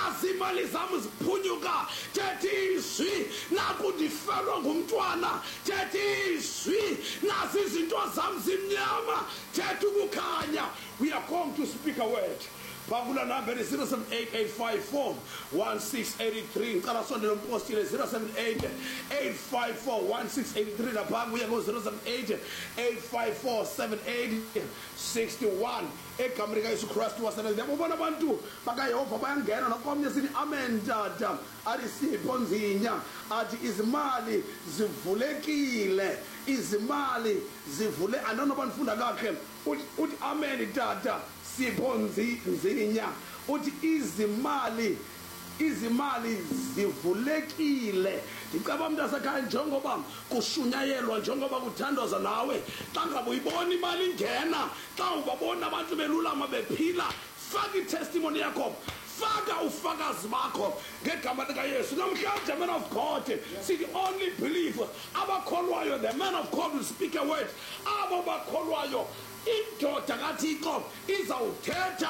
nazi imali zam ziphunyuka, thethi izwi, naku ndifelwa ngumntwana, thethi izwi, nazi izinto zam zimnyama, thethi ukukhanya. We are going to speak a word. Pagula number is 078-854-1683. Ngicela sonde lompostile 078-854-1683. Lapha kuya ku 078-854-7861. Egameni kaYesu Kristu wasebenza. Ubona abantu bakaYehova bayangena nokomnye sithi amen dada. Athi Sipho Nzinya athi izimali zivulekile. Izimali zivule. Andona banifunda kakhe. Uthi amen dada. Sipho Nzinya uthi izimali zivulekile. Ndicaba umuntu asekhaya njengoba kushunyayelwa, njengoba kuthandaza nawe, xa ngabe uyibona imali ingena, xa ubabona abantu belulama bephila, faka itestimony yakho, faka ufakazi bakho ngegama likaYesu. Namhlanje, man of God, sithi only believe. Abakholwayo, the man of God will speak a word. Abo bakholwayo, indoda kaThixo izawuthetha